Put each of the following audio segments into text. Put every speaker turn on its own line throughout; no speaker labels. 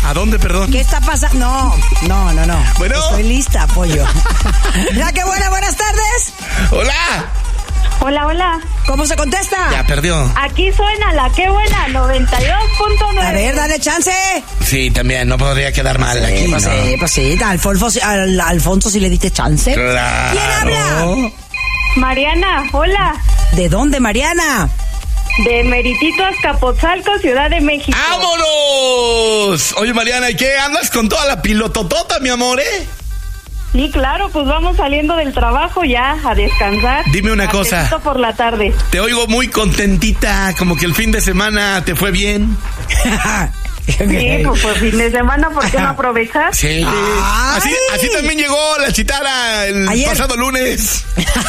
¿A dónde, perdón?
¿Qué está pasando? No.
Bueno.
Estoy lista, pollo. Ya, qué buenas tardes.
¡Hola!
Hola.
¿Cómo se contesta?
Ya perdió.
Aquí suena la qué buena, 92.9.
A ver, dale chance.
Sí, también, no podría quedar mal aquí, ¿no?
Pues sí, al Alfonso sí le diste chance.
Claro.
¿Quién habla?
Mariana, hola.
¿De dónde, Mariana?
De Meritito, Azcapotzalco, Ciudad de México.
¡Vámonos! Oye, Mariana, ¿y qué? ¿Andas con toda la pilototota, mi amor,
Sí, claro, pues vamos saliendo del trabajo ya a descansar.
Dime una cosa.
Apetito por la tarde.
Te oigo muy contentita, como que el fin de semana te fue bien.
Sí, pues fin de semana, ¿por qué no aprovechar?
Sí. Así también llegó la chitara el pasado lunes.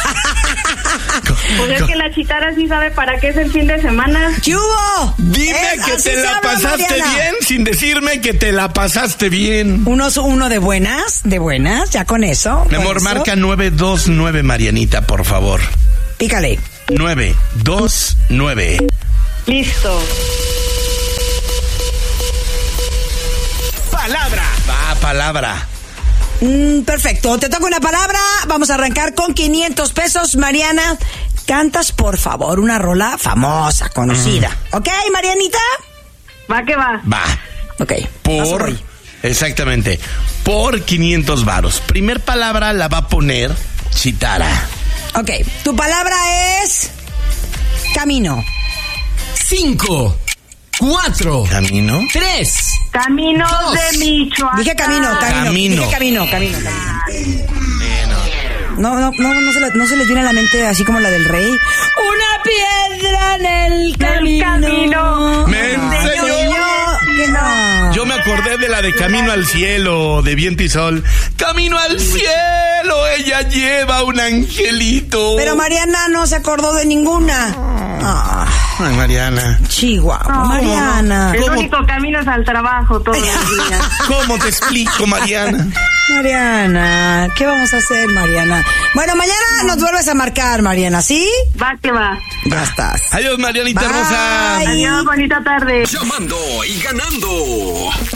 Pues es que la chitara sí sabe para qué es el fin de semana.
¿Qué hubo?
Dime que te la pasaste
Mariana
bien sin decirme que te la pasaste bien.
Uno de buenas, ya con eso.
Mi amor, marca 929, Marianita, por favor.
Pícale.
929.
Listo.
Palabra.
Perfecto, te toca una palabra. Vamos a arrancar con 500 pesos. Mariana, cantas por favor una rola famosa, conocida. ¿Ok, Marianita?
Va que va.
Va.
Ok.
Exactamente. Por 500 varos. Primer palabra la va a poner Chitara.
Ok, tu palabra es camino.
5, 4,
Camino.
3.
Caminos
2.
de Michoacán.
Dije camino. Dije camino. No se les viene a la mente así como la del rey. Una piedra en el camino.
Me enseñó.
No.
Yo me acordé de la de Camino al Cielo, de Viento y Sol. Camino al cielo, ella lleva un angelito.
Pero Mariana no se acordó de ninguna.
Ay, Mariana.
Chihuahua, Mariana.
El único camino es al trabajo todos los días.
¿Cómo te explico, Mariana?
Mariana, ¿qué vamos a hacer, Mariana? Bueno, mañana nos vuelves a marcar, Mariana, ¿sí?
Va que va.
Ya estás.
Adiós, Marianita
Bye.
hermosa.
Adiós, bonita tarde.
Llamando y ganando.